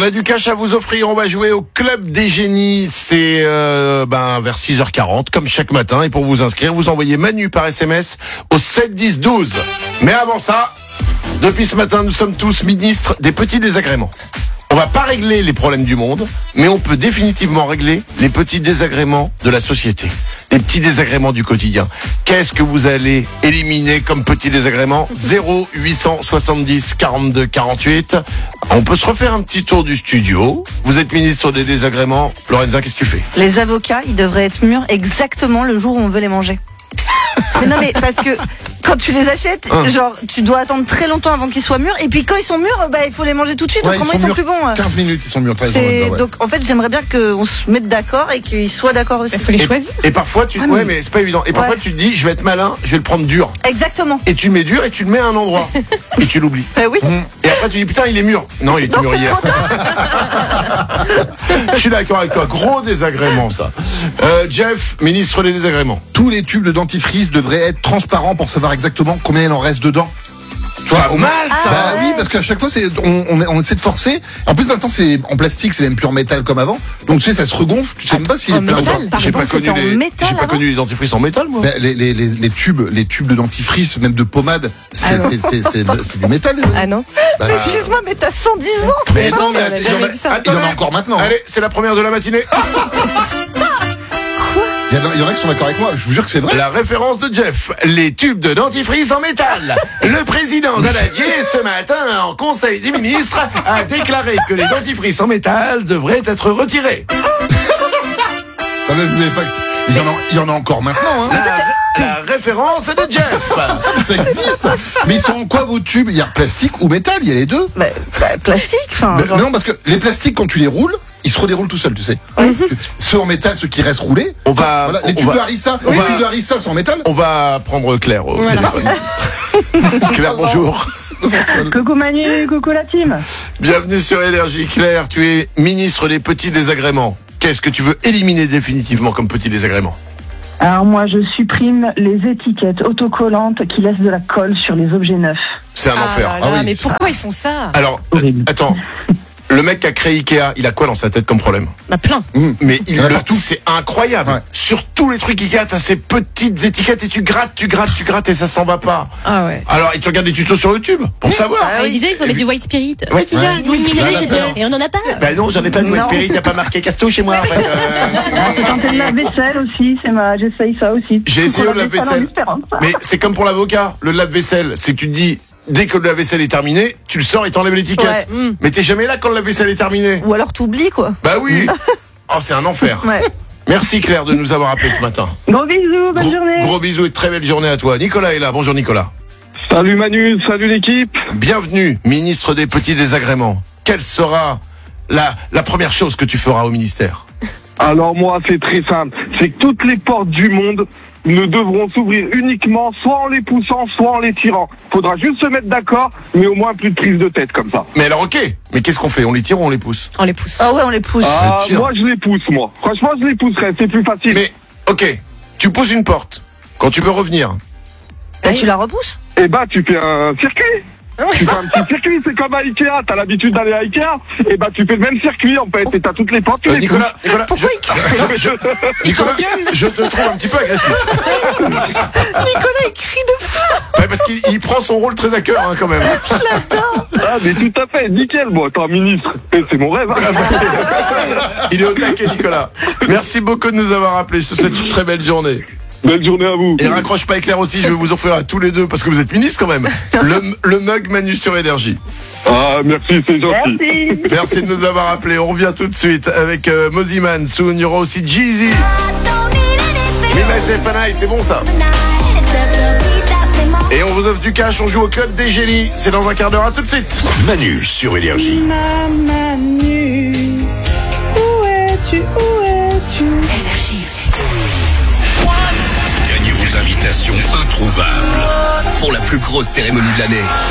On a du cash à vous offrir, on va jouer au Club des Génies, c'est vers 6h40 comme chaque matin, et pour vous inscrire, vous envoyez Manu par SMS au 7 10 12. Mais avant ça, depuis ce matin, nous sommes tous ministres des petits désagréments. On va pas régler les problèmes du monde, mais on peut définitivement régler les petits désagréments de la société. Les petits désagréments du quotidien. Qu'est-ce que vous allez éliminer comme petits désagréments ? 0870 42 48. On peut se refaire un petit tour du studio. Vous êtes ministre des désagréments. Lorenza, qu'est-ce que tu fais ? Les avocats, ils devraient être mûrs exactement le jour où on veut les manger. Mais non, mais parce que quand tu les achètes, genre, tu dois attendre très longtemps avant qu'ils soient mûrs. Et puis quand ils sont mûrs, il faut les manger tout de suite. Autrement, ils sont plus bons. 15 minutes, ils sont mûrs. Donc, en fait, j'aimerais bien qu'on se mette d'accord et qu'ils soient d'accord aussi. Il faut les choisir. Et parfois, mais c'est pas évident. Et parfois, tu te dis, je vais être malin, je vais le prendre dur. Exactement. Et tu le mets dur et tu le mets à un endroit. Et tu l'oublies. Oui. Et après, tu dis, putain, il est mûr. Non, il était mûr hier. Je suis d'accord avec toi. Gros désagrément, ça. Jeff, ministre des désagréments. Tous les tubes de dentifrice devraient être transparents pour savoir exactement combien il en reste dedans. Tu vois, Pas mal, ça. Bah oui, parce qu'à chaque fois, on essaie de forcer. En plus, maintenant, c'est en plastique, c'est même plus en métal comme avant. Donc, tu sais, ça se regonfle. Tu sais même pas s'il est plein ou pas. J'ai pas connu les dentifrices en métal, moi. Bah, les tubes de dentifrice, même de pommade, c'est du métal. Ah non. Bah, Excuse-moi, mais t'as 110 ans. mais non, mais il y en a encore maintenant. Allez, c'est la première de la matinée. Il y en a qui sont d'accord avec moi. Je vous jure que c'est vrai. La référence de Jeff, les tubes de dentifrice en métal. Le président Daladier, ce matin, en conseil des ministres, a déclaré que les dentifrices en métal devraient être retirés. Vous avez pas... Il y en a encore maintenant, hein. La référence de Jeff. Ça existe. Mais ils sont en quoi vos tubes ? Il y a plastique ou métal, il y a les deux. Plastique, enfin. Mais non, parce que les plastiques, quand tu les roules, ils se redéroulent tout seuls, tu sais. Ceux en métal, ceux qui restent roulés. Les tubes de Harissa, sont en métal. On va prendre Claire au téléphone. Claire, bonjour. Coucou Manu, coucou la team. Bienvenue sur Énergie. Claire, tu es ministre des petits désagréments. Qu'est-ce que tu veux éliminer définitivement comme petit désagrément ? Alors moi, je supprime les étiquettes autocollantes qui laissent de la colle sur les objets neufs. C'est un enfer. Mais pourquoi ils font ça ? Alors, attends. Le mec qui a créé Ikea, il a quoi dans sa tête comme problème ? Plein. Mais c'est incroyable. Ouais. Sur tous les trucs Ikea, t'as ces petites étiquettes et tu grattes et ça s'en va pas. Ah ouais. Alors, il te regarde des tutos sur YouTube pour savoir. Il disait il faut mettre du white spirit. Ouais. Et on en a pas. Bah non, j'en ai pas de white spirit, y a pas marqué Casto chez moi. Tenter le lave-vaisselle aussi, j'essaye ça aussi. J'ai essayé le lave-vaisselle. Mais c'est comme pour l'avocat, le lave-vaisselle, c'est que tu te dis, dès que le lave-vaisselle est terminé, tu le sors et t'enlèves l'étiquette. Ouais. Mais t'es jamais là quand le lave-vaisselle est terminé. Ou alors t'oublies, quoi. Bah oui. Oh, c'est un enfer. Ouais. Merci Claire de nous avoir appelé ce matin. Gros bisous, bonne journée. Gros bisous et très belle journée à toi. Nicolas est là. Bonjour Nicolas. Salut Manu, salut l'équipe. Bienvenue, ministre des petits désagréments. Quelle sera la première chose que tu feras au ministère ? Alors moi, c'est très simple. C'est que toutes les portes du monde ne devront s'ouvrir uniquement soit en les poussant, soit en les tirant. Faudra juste se mettre d'accord, mais au moins plus de prise de tête comme ça. Mais alors ok, mais qu'est-ce qu'on fait ? On les tire ou on les pousse ? On les pousse. Ah ouais, on les pousse. Moi je les pousse, moi. Franchement, je les pousserais, c'est plus facile. Mais ok, tu pousses une porte. Quand tu veux revenir, tu la repousses ? Eh bah tu fais un circuit. Tu fais un petit circuit, c'est comme à Ikea, t'as l'habitude d'aller à Ikea, et bah tu fais le même circuit en fait, et t'as toutes les portes, Nicolas, pourquoi Nicolas, je te trouve un petit peu agressif. Nicolas, il crie de fou. Ouais, parce qu'il prend son rôle très à cœur quand même. Je l'adore. Ah mais tout à fait, nickel, moi, t'es un ministre, et c'est mon rêve. Il est au taquet Nicolas. Merci beaucoup de nous avoir appelés sur cette très belle journée. Belle journée à vous. Et raccroche pas éclair aussi, je vais vous offrir à tous les deux, parce que vous êtes ministres quand même, le mug Manu sur Énergie. Ah, merci, c'est gentil. Merci de nous avoir appelés. On revient tout de suite avec Moziman. Soon, il y aura aussi Jeezy. C'est bon ça. Et on vous offre du cash, on joue au Club des Génies. C'est dans un quart d'heure, à tout de suite. Manu sur Énergie. Manu, où es-tu, Énergie. Gagnez vos invitations introuvables pour la plus grosse cérémonie de l'année.